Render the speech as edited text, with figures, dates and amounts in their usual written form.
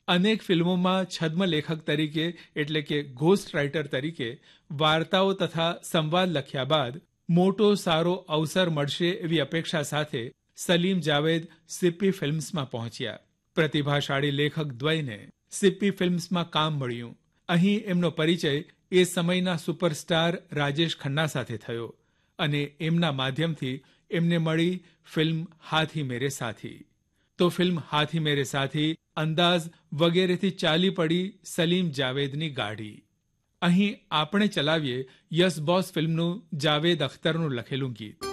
અનેક ફિલ્મોમાં છદ્મ લેખક તરીકે એટલે કે ઘોસ્ટ રાઇટર તરીકે વાર્તાઓ તથા સંવાદ લખ્યા બાદ મોટો સારો અવસર મળશે એવી અપેક્ષા સાથે સલીમ જાવેદ સિપ્પી ફિલ્મ્સમાં પહોંચ્યા. પ્રતિભાશાળી લેખક દ્વયને સિપ્પી ફિલ્મ્સમાં કામ મળ્યું. અહીં એમનો પરિચય એ સમયના સુપરસ્ટાર રાજેશ ખન્ના સાથે થયો અને એમના માધ્યમથી એમને મળી ફિલ્મ હાથી મેરે સાથી. તો ફિલ્મ હાથી મેરે સાથી, અંદાઝ વગેરેથી ચાલી પડી સલીમ જાવેદની ગાડી. અહીં આપણે ચલાવીએ યસ બોસ ફિલ્મનું જાવેદ અખ્તરનું લખેલું ગીત.